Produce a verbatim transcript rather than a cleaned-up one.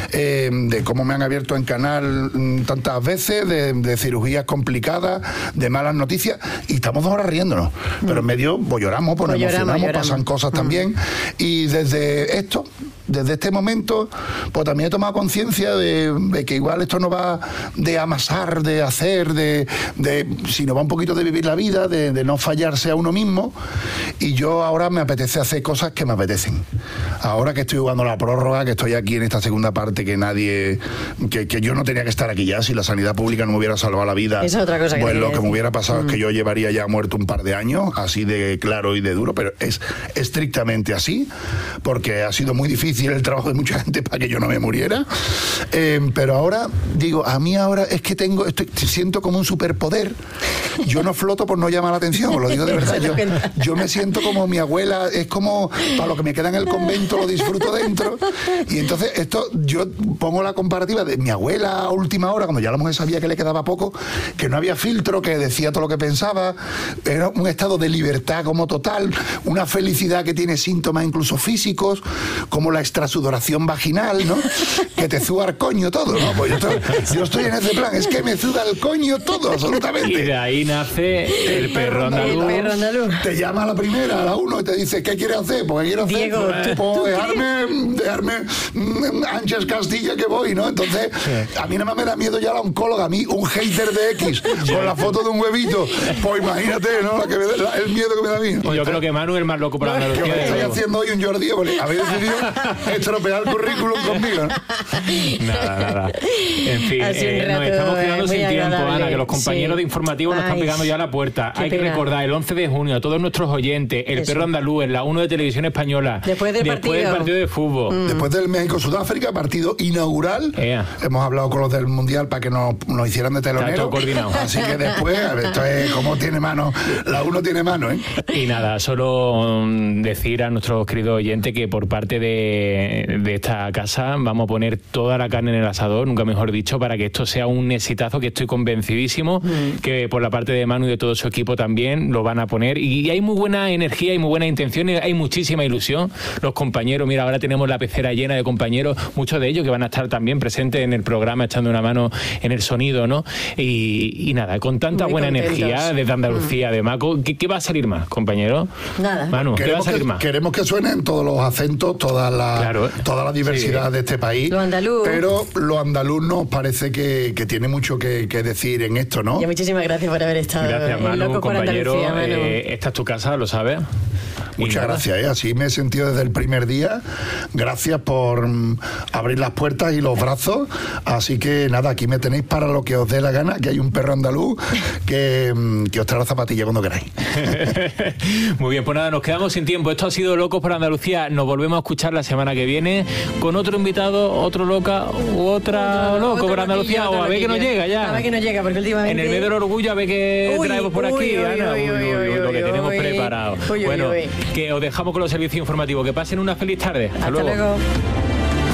eh, de cómo me han abierto en canal mm, tantas veces, de, de cirugías complicadas, de malas noticias, y estamos dos horas riéndonos. Mm. Pero en medio pues lloramos, pues, pues nos emocionamos, lloramos. Pasan cosas mm. también. Y desde esto, desde este momento, pues también he tomado conciencia de, de que igual esto no va de amasar, de hacer, de, de sino va un poquito de vivir la vida, de, de no fallarse a uno mismo. Y yo ahora me apetece hacer cosas que me apetecen. Ahora que estoy jugando la prórroga, que estoy aquí en esta segunda parte, que nadie, que, que yo no tenía que estar aquí ya, si la sanidad pública no me hubiera salvado la vida. Esa es otra cosa que pues lo que decir. me hubiera pasado mm. es que yo llevaría ya muerto un par de años, así de claro y de duro, pero es estrictamente así, porque ha sido muy difícil el trabajo de mucha gente para que yo no me muriera. Eh, pero ahora, digo, a mí ahora es que tengo, estoy, siento como un superpoder. Yo no floto por no llamar la atención, os lo digo de verdad. Yo, yo me siento como mi abuela, es como para lo que me queda en el convento lo disfruto dentro. Y entonces esto, yo pongo la comparativa de mi abuela a última hora, cuando ya la mujer sabía que le quedaba poco, que no había filtro, que decía todo lo que pensaba, era un estado de libertad como total, una felicidad que tiene síntomas incluso físicos, como la extrasudoración vaginal, ¿no? Que te suda el coño todo, ¿no? Pues yo estoy, yo estoy en ese plan, es que me suda el coño todo, absolutamente. Y de ahí nace el, el perro andaluz. El perro andaluz. Te llama a la primera, a la uno, y te dice, ¿qué quieres hacer? Porque quiero hacer, Diego, pues, ¿tú, dejarme, dejarme mm, Ángel Castilla que voy, ¿no? Entonces, a mí nada más me da miedo ya la oncóloga, a mí un hater de X con la foto de un huevito, pues imagínate, ¿no? La que me da, la, el miedo que me da a mí. Pues yo creo que Manu es el más loco por Andalucía. Yo estoy haciendo hoy un Jordi, porque habéis decidido estropear el currículum conmigo, ¿no? Nada, nada. En fin, eh, nos estamos quedando sin tiempo, Ana, que los compañeros sí. de informativos nos Ay, están pegando ya a la puerta. Hay pena. que recordar, el once de junio, a todos nuestros oyentes, el Eso. perro andaluz en la uno de Televisión Española. Después del después partido. del partido de fútbol. Mm. Después del México-Sudáfrica, partido inaugural. Yeah. Hemos hablado con los del Mundial para que nos, nos hicieran de telonero. Está todo coordinado. Así que después, a ver, esto es como tiene mano, la uno tiene mano, ¿eh? Y nada, solo decir a nuestros queridos oyentes que por parte de, de esta casa vamos a poner toda la carne en el asador, nunca mejor dicho, para que esto sea un exitazo, que estoy convencidísimo mm. que por la parte de Manu y de todo su equipo también lo van a poner. Y hay muy buena energía, hay muy buenas intenciones, hay muchísima ilusión. Los compañeros, mira, ahora tenemos la pecera llena de compañeros, muchos de ellos que van a estar también presentes en el programa, echando una mano en el sonido, ¿no? Y, y nada, con tanta muy buena contentos. energía desde Andalucía, mm. de Maco, ¿qué, ¿qué va a salir más, compañero? Nada. Manu, ¿qué queremos va a salir que, más? Queremos que suenen todos los acentos, toda la, claro, toda la diversidad sí. de este país. Lo andaluz. Pero lo andaluz nos parece que, que tiene mucho que, que decir en esto, ¿no? Y muchísimas gracias por haber estado. Gracias, Manu, loco compañero. Manu. Eh, esta es tu casa, lo sabes. Muchas gracias, ¿eh? Así me he sentido desde el primer día. Gracias por um, abrir las puertas y los brazos. Así que nada, aquí me tenéis para lo que os dé la gana, que hay un perro andaluz que, um, que os trae la zapatilla cuando queráis. Muy bien, pues nada, nos quedamos sin tiempo. Esto ha sido Locos por Andalucía. Nos volvemos a escuchar la semana que viene con otro invitado, otro loca u otra otro, loco por Andalucía. O a ver que nos llega ya. A ver que nos llega, porque últimamente... En el mes del orgullo, a ver qué uy, traemos por uy, aquí, uy, Ana. Uy, uy, uy, uy, lo que uy, tenemos uy, preparado. Uy, bueno, uy, uy. que os dejamos con los servicios informativos. Que pasen una feliz tarde. Hasta, Hasta luego. luego.